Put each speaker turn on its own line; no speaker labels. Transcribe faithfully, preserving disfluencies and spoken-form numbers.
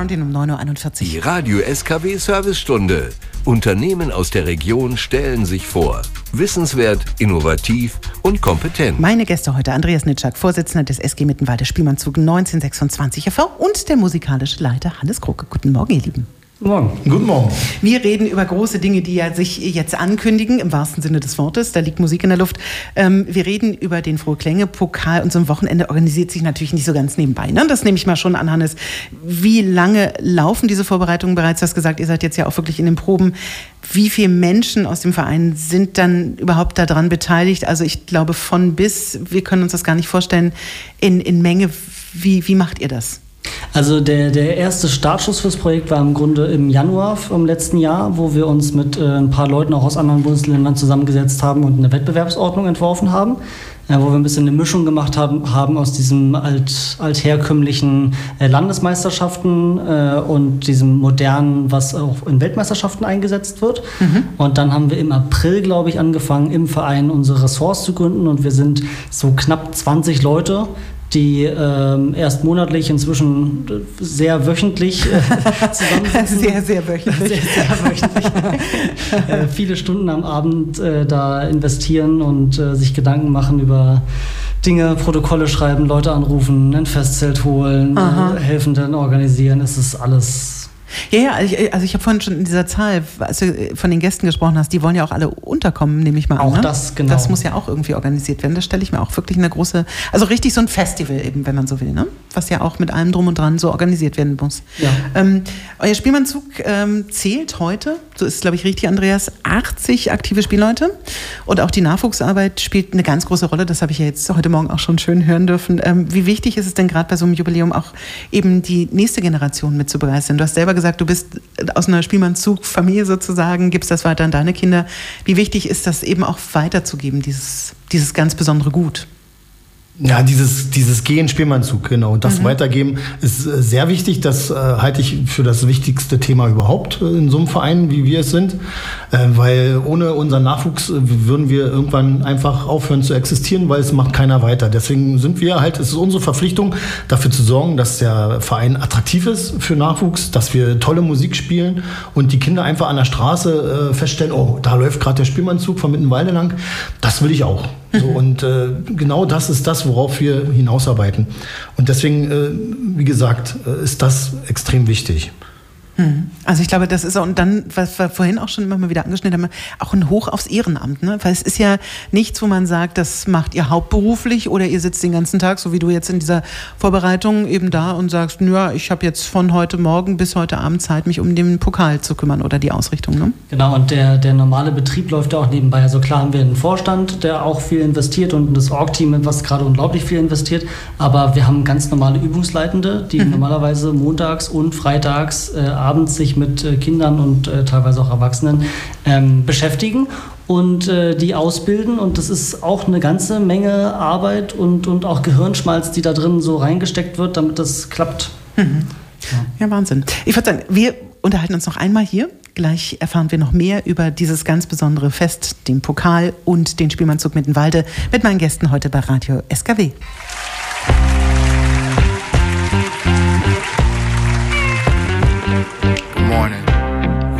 Martin um neun Uhr einundvierzig.
Die Radio S K W-Servicestunde. Unternehmen aus der Region stellen sich vor. Wissenswert, innovativ und kompetent.
Meine Gäste heute: Andreas Nitschak, Vorsitzender des S G Mittenwalde Spielmannszug neunzehnhundertsechsundzwanzig e V und der musikalische Leiter Hannes Krugke. Guten Morgen, ihr Lieben.
Guten Morgen. Guten Morgen.
Wir reden über große Dinge, die ja sich jetzt ankündigen, im wahrsten Sinne des Wortes. Da liegt Musik in der Luft. Ähm, wir reden über den Frohe-Klänge-Pokal und so ein Wochenende organisiert sich natürlich nicht so ganz nebenbei. Ne? Das nehme ich mal schon an, Hannes. Wie lange laufen diese Vorbereitungen bereits? Du hast gesagt, ihr seid jetzt ja auch wirklich in den Proben. Wie viele Menschen aus dem Verein sind dann überhaupt daran beteiligt? Also ich glaube von bis, wir können uns das gar nicht vorstellen, in, in Menge. Wie, wie macht ihr das?
Also der, der erste Startschuss fürs Projekt war im Grunde im Januar im letzten Jahr, wo wir uns mit äh, ein paar Leuten auch aus anderen Bundesländern zusammengesetzt haben und eine Wettbewerbsordnung entworfen haben, äh, wo wir ein bisschen eine Mischung gemacht haben, haben aus diesem alt, altherkömmlichen äh, Landesmeisterschaften äh, und diesem modernen, was auch in Weltmeisterschaften eingesetzt wird. Mhm. Und dann haben wir im April, glaube ich, angefangen, im Verein unsere Ressorts zu gründen, und wir sind so knapp zwanzig Leute, die ähm, erst monatlich, inzwischen sehr wöchentlich äh, zusammensitzen.
Sehr, sehr wöchentlich.
Sehr, sehr wöchentlich. äh, viele Stunden am Abend äh, da investieren und äh, sich Gedanken machen über Dinge, Protokolle schreiben, Leute anrufen, ein Festzelt holen, äh, Helfenden organisieren. Es ist alles...
Ja, ja, also ich, also ich habe vorhin schon in dieser Zahl, als du von den Gästen gesprochen hast, die wollen ja auch alle unterkommen, nehme ich mal an.
Auch
ne?
das, genau.
Das muss ja auch irgendwie organisiert werden. Das stelle ich mir auch wirklich eine große, also richtig so ein Festival eben, wenn man so will, ne? Was ja auch mit allem drum und dran so organisiert werden muss.
Ja.
Ähm, euer Spielmannszug ähm, zählt heute, so ist es, glaube ich, richtig, Andreas, achtzig aktive Spielleute, und auch die Nachwuchsarbeit spielt eine ganz große Rolle. Das habe ich ja jetzt heute Morgen auch schon schön hören dürfen. Ähm, wie wichtig ist es denn gerade bei so einem Jubiläum auch eben die nächste Generation mit zu begeistern? Du hast selber gesagt, du bist aus einer Spielmannszug-Familie sozusagen, gibst das weiter an deine Kinder. Wie wichtig ist das eben auch weiterzugeben, dieses, dieses ganz besondere Gut?
Ja, dieses, dieses Gehen Spielmannszug, genau. Und das
Mhm.
Weitergeben ist äh, sehr wichtig. Das äh, halte ich für das wichtigste Thema überhaupt äh, in so einem Verein, wie wir es sind. Äh, weil ohne unseren Nachwuchs äh, würden wir irgendwann einfach aufhören zu existieren, weil es macht keiner weiter. Deswegen sind wir halt, es ist unsere Verpflichtung, dafür zu sorgen, dass der Verein attraktiv ist für Nachwuchs, dass wir tolle Musik spielen und die Kinder einfach an der Straße äh, feststellen, oh, da läuft gerade der Spielmannszug von Mittenwalde lang. Das will ich auch. So, und äh, genau das ist das, worauf wir hinausarbeiten. Und deswegen, äh, wie gesagt, äh, ist das extrem wichtig.
Also ich glaube, das ist auch, und dann, was wir vorhin auch schon immer mal wieder angeschnitten haben, auch ein Hoch aufs Ehrenamt, ne? Weil es ist ja nichts, wo man sagt, das macht ihr hauptberuflich oder ihr sitzt den ganzen Tag, so wie du jetzt in dieser Vorbereitung eben da und sagst, ja, ich habe jetzt von heute Morgen bis heute Abend Zeit, mich um den Pokal zu kümmern oder die Ausrichtung, ne?
Genau, und der, der normale Betrieb läuft ja auch nebenbei. Also klar haben wir einen Vorstand, der auch viel investiert, und das Org-Team, was gerade unglaublich viel investiert, aber wir haben ganz normale Übungsleitende, die mhm. normalerweise montags und freitags äh, abends sich mit äh, Kindern und äh, teilweise auch Erwachsenen ähm, beschäftigen und äh, die ausbilden, und das ist auch eine ganze Menge Arbeit und, und auch Gehirnschmalz, die da drin so reingesteckt wird, damit das klappt.
Mhm. Ja. Ja, Wahnsinn. Ich würde sagen, wir unterhalten uns noch einmal hier. Gleich erfahren wir noch mehr über dieses ganz besondere Fest, den Pokal und den Spielmannszug Mittenwalde mit meinen Gästen heute bei Radio S K W.